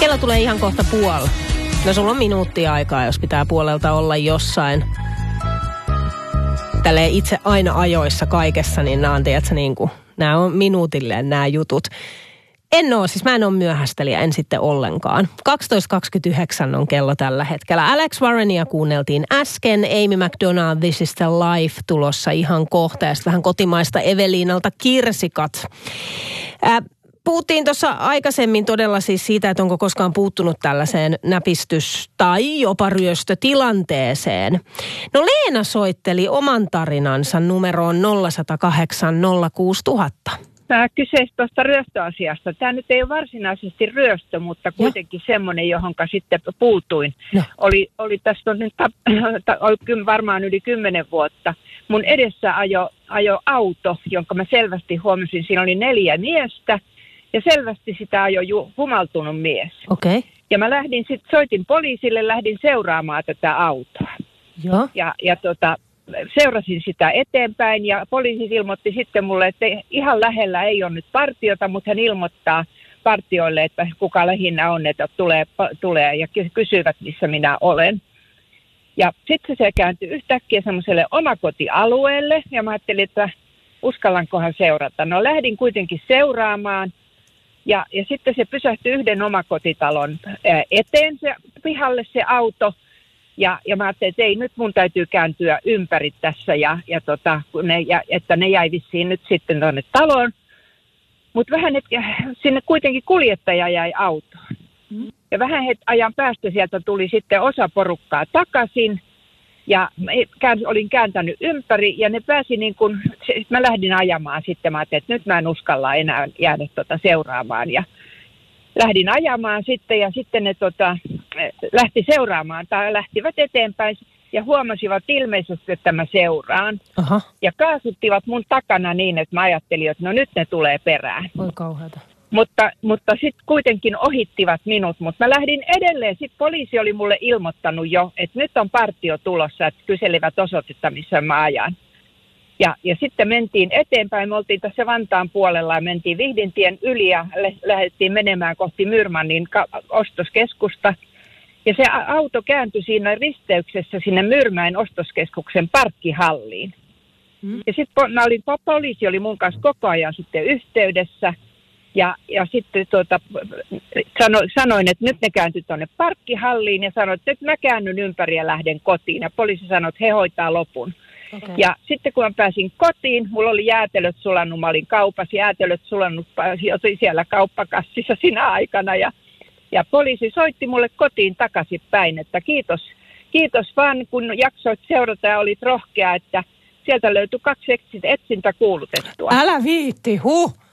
Kello tulee ihan kohta puoli. No sulla on minuuttia aikaa, jos pitää puolelta olla jossain. Tälleen itse aina ajoissa kaikessa, niin nämä on, tiedätkö, niin kuin, nämä on minuutilleen nämä jutut. Mä en ole myöhästelijä, en sitten ollenkaan. 12.29 on kello tällä hetkellä. Alex Warrenia kuunneltiin äsken. Amy McDonald, This is the Life, tulossa ihan kohta. Ja vähän kotimaista Eveliinalta Kirsikat. Puhuttiin tuossa aikaisemmin todella siis siitä, että onko koskaan puuttunut tällaiseen näpistys- tai jopa ryöstötilanteeseen. No Leena soitteli oman tarinansa numeroon 0108 06000. Tämä kyseistä tuosta ryöstöasiasta. Tämä nyt ei ole varsinaisesti ryöstö, mutta kuitenkin semmoinen, johonka sitten puutuin. No. Oli tästä nyt oli varmaan yli 10 vuotta. Mun edessä ajo auto, jonka mä selvästi huomasin. Siinä oli 4 miestä ja selvästi sitä ajoi humaltunut mies. Okay. Ja mä soitin poliisille, lähdin seuraamaan tätä autoa. Joo. Ja seurasin sitä eteenpäin ja poliisi ilmoitti sitten mulle, että ihan lähellä ei ole nyt partiota, mutta hän ilmoittaa partioille, että kuka lähinnä on, että tulee ja kysyvät, missä minä olen. Ja sitten se kääntyi yhtäkkiä semmoiselle omakotialueelle ja mä ajattelin, että uskallankohan seurata. No lähdin kuitenkin seuraamaan ja sitten se pysähtyi yhden omakotitalon eteen pihalle se auto. Ja mä ajattelin, että ei, nyt mun täytyy kääntyä ympäri tässä että ne jäi vissiin nyt sitten tuonne taloon. Mutta sinne kuitenkin kuljettaja jäi autoon. Ja vähän ajan päästä sieltä tuli sitten osa porukkaa takaisin. Ja olin kääntänyt ympäri ja ne pääsi niin kuin, mä lähdin ajamaan sitten. Mä ajattelin, että nyt mä en uskalla enää jäädä seuraamaan ja lähdin ajamaan sitten ja sitten ne lähti seuraamaan tai lähtivät eteenpäin ja huomasivat ilmeisesti, että mä seuraan. Aha. Ja kaasuttivat mun takana niin, että mä ajattelin, että no nyt ne tulee perään. Oi kauheata. Mutta sitten kuitenkin ohittivat minut, mutta mä lähdin edelleen. Sitten poliisi oli mulle ilmoittanut jo, että nyt on partio tulossa, että kyselivät osoitetta, missä mä ajan. Ja sitten mentiin eteenpäin, me oltiin tässä Vantaan puolella ja mentiin Vihdintien yli ja lähdettiin menemään kohti Myyrmannin ostoskeskusta. Ja se auto kääntyi siinä risteyksessä sinne Myyrmäen ostoskeskuksen parkkihalliin. Ja sitten poliisi oli mun kanssa koko ajan sitten yhteydessä ja sitten sanoin, että nyt ne kääntyi tuonne parkkihalliin ja sanoin, että nyt mä käännyn ympäri ja lähden kotiin. Ja poliisi sanoi, että he hoitaa lopun. Okay. Ja sitten kun mä pääsin kotiin, mulla oli jäätelöt sulannut, mä olin kaupassa, jäätelöt sulannut siellä kauppakassissa siinä aikana. Ja poliisi soitti mulle kotiin takaisin päin, että kiitos vaan kun jaksoit seurata ja olit rohkea, että sieltä löytyi 2 etsintä kuulutettua. Älä viitti,